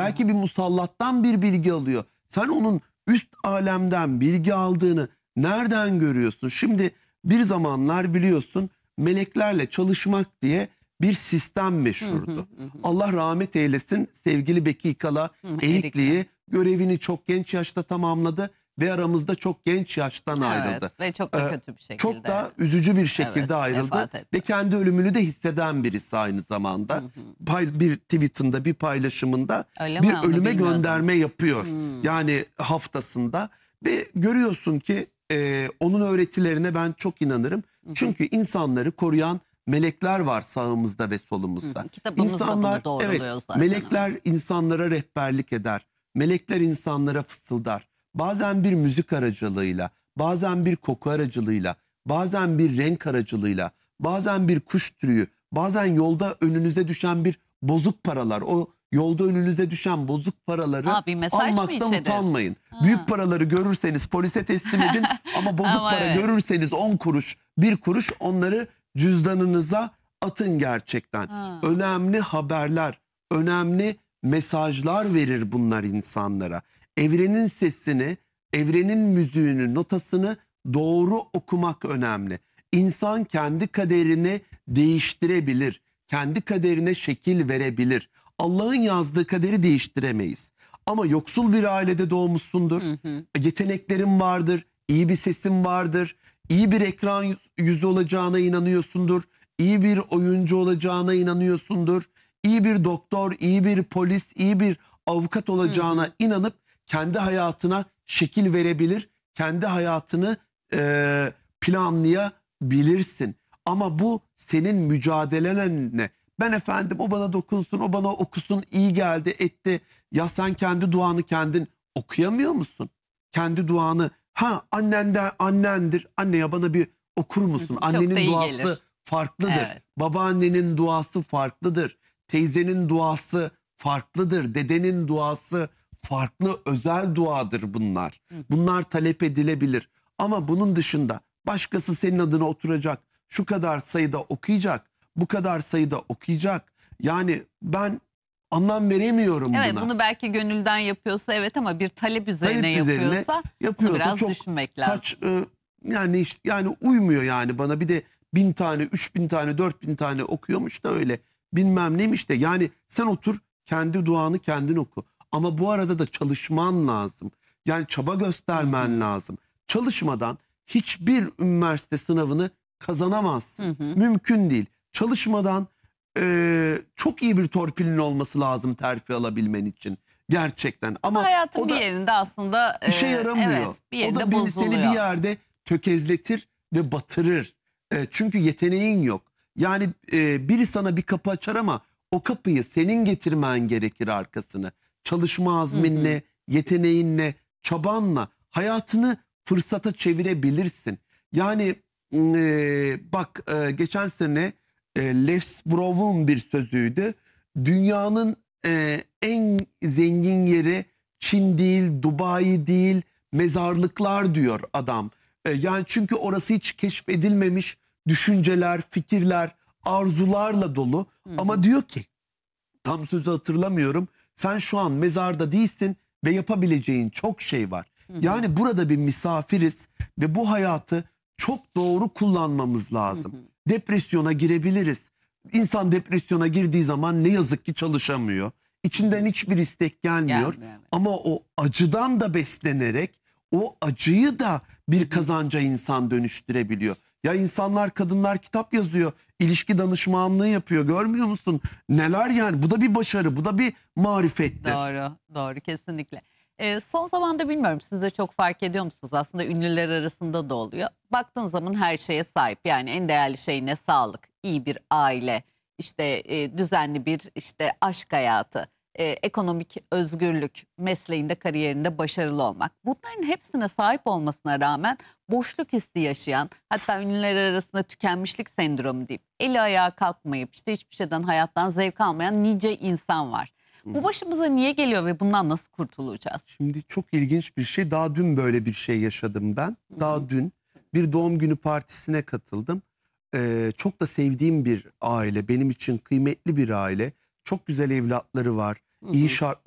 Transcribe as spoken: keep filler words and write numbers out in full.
Belki bir musallattan bir bilgi alıyor. Sen onun üst alemden bilgi aldığını nereden görüyorsun? Şimdi bir zamanlar biliyorsun meleklerle çalışmak diye bir sistem meşhurdu. Hı hı hı. Allah rahmet eylesin sevgili Beki Kala Erikli'yi görevini çok genç yaşta tamamladı ve aramızda çok genç yaştan ayrıldı. Evet, ve çok da Ee, kötü bir şekilde. Çok da üzücü bir şekilde Evet, ayrıldı ve kendi ölümünü de hisseden birisi aynı zamanda. Hı hı. Pay, bir tweetinde, bir paylaşımında Öyle bir mi? ölüme gönderme yapıyor. Hmm. Yani haftasında ve görüyorsun ki e, onun öğretilerine ben çok inanırım. Hı hı. Çünkü insanları koruyan melekler var sağımızda ve solumuzda. İnsanlar, evet, zaten. Melekler insanlara rehberlik eder. Melekler insanlara fısıldar. Bazen bir müzik aracılığıyla, bazen bir koku aracılığıyla, bazen bir renk aracılığıyla, bazen bir kuş türü, bazen yolda önünüze düşen bir bozuk paralar. O yolda önünüze düşen bozuk paraları Aa, almaktan utanmayın. Ha. Büyük paraları görürseniz polise teslim edin ama bozuk ama para evet. görürseniz on kuruş, bir kuruş onları cüzdanınıza atın gerçekten. Ha. Önemli haberler, önemli mesajlar verir bunlar insanlara. Evrenin sesini, evrenin müziğini, notasını doğru okumak önemli. İnsan kendi kaderini değiştirebilir. Kendi kaderine şekil verebilir. Allah'ın yazdığı kaderi değiştiremeyiz. Ama yoksul bir ailede doğmuşsundur. Hı hı. Yeteneklerin vardır, iyi bir sesin vardır. İyi bir ekran yüzü olacağına inanıyorsundur. İyi bir oyuncu olacağına inanıyorsundur. İyi bir doktor, iyi bir polis, iyi bir avukat olacağına hı hı. inanıp kendi hayatına şekil verebilir. Kendi hayatını e, planlayabilirsin. Ama bu senin mücadelenle. Ben efendim o bana dokunsun, o bana okusun, iyi geldi, etti. Ya sen kendi duanı kendin okuyamıyor musun? Kendi duanı, ha annenden annendir. Anne ya bana bir okur musun? Annenin duası gelir. farklıdır. Evet. Babaannenin duası farklıdır. Teyzenin duası farklıdır. Dedenin duası farklı, özel duadır bunlar. Bunlar talep edilebilir. Ama bunun dışında başkası senin adına oturacak, şu kadar sayıda okuyacak, bu kadar sayıda okuyacak. Yani ben anlam veremiyorum evet, buna. Evet, bunu belki gönülden yapıyorsa evet ama bir talep üzerine talep yapıyorsa, üzerine yapıyorsa biraz çok düşünmek lazım. Saç e, yani işte, yani uymuyor yani bana. Bir de bin tane, üç bin tane, dört bin tane okuyormuş da öyle bilmem neymiş de. Yani sen otur kendi duanı kendin oku. Ama bu arada da çalışman lazım. Yani çaba göstermen hı hı. lazım. Çalışmadan hiçbir üniversite sınavını kazanamazsın. Hı hı. Mümkün değil. Çalışmadan e, çok iyi bir torpilin olması lazım terfi alabilmen için. Gerçekten. Ama hayatın o bir da yerinde aslında e, işe yaramıyor. Evet, bir yerinde o da beni, seni bir yerde tökezletir ve batırır. E, çünkü yeteneğin yok. Yani e, biri sana bir kapı açar ama o kapıyı senin getirmen gerekir arkasını. Çalışma azminle, hı hı. yeteneğinle, çabanla hayatını fırsata çevirebilirsin. Yani e, bak e, geçen sene e, Les Brown'un bir sözüydü. Dünyanın e, en zengin yeri Çin değil, Dubai değil, mezarlıklar diyor adam. E, yani çünkü orası hiç keşfedilmemiş düşünceler, fikirler, arzularla dolu. Hı hı. Ama diyor ki, tam sözü hatırlamıyorum, sen şu an mezarda değilsin ve yapabileceğin çok şey var. Hı hı. Yani burada bir misafiriz ve bu hayatı çok doğru kullanmamız lazım. Hı hı. Depresyona girebiliriz. İnsan depresyona girdiği zaman ne yazık ki çalışamıyor. İçinden hiçbir istek gelmiyor. Gelmiyor. Ama o acıdan da beslenerek o acıyı da bir kazanca insan dönüştürebiliyor. Ya insanlar, kadınlar kitap yazıyor, ilişki danışmanlığı yapıyor, görmüyor musun? Neler yani, bu da bir başarı, bu da bir marifettir. Doğru, doğru, kesinlikle. Ee, son zamanda bilmiyorum, siz de çok fark ediyor musunuz? Aslında ünlüler arasında da oluyor. Baktığın zaman her şeye sahip. Yani en değerli şey ne? Sağlık, iyi bir aile, işte e, düzenli bir işte aşk hayatı, e, ekonomik özgürlük, mesleğinde, kariyerinde başarılı olmak. Bunların hepsine sahip olmasına rağmen boşluk hissi yaşayan, hatta ünlüler arasında tükenmişlik sendromu deyip eli ayağa kalkmayıp işte hiçbir şeyden, hayattan zevk almayan nice insan var. Bu başımıza niye geliyor ve bundan nasıl kurtulacağız? Şimdi çok ilginç bir şey. Daha dün böyle bir şey yaşadım ben. Daha dün bir doğum günü partisine katıldım. Ee, çok da sevdiğim bir aile. Benim için kıymetli bir aile. Çok güzel evlatları var. İyi şartlar.